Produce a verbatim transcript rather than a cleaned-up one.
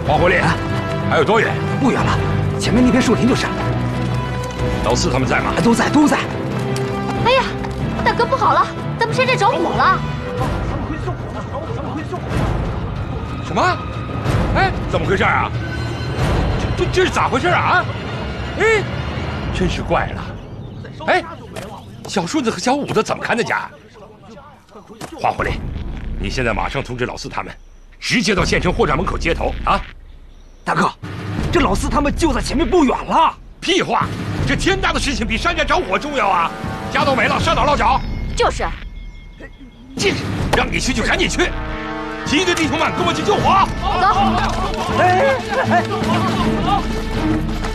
黄狐狸，还有多远？ 不远了，前面那片树林就是。 老四他们在吗？ 都在，都在。 哎呀，大哥不好了，咱们山寨着火了！ 咱们快送火了！咱们快送火了！ 什么？哎，怎么回事啊？这这这是咋回事啊？哎，真是怪了。哎，小顺子和小五子怎么看得家？黄狐狸，你现在马上通知老四他们，直接到县城货站门口接头啊！ 大哥，这老四他们就在前面不远了。 屁话！这天大的事情比山寨着火重要啊！家都没了，上哪落脚？ 就是。 这让你去就赶紧去，提着地图们跟我去救火。 走。 哎哎。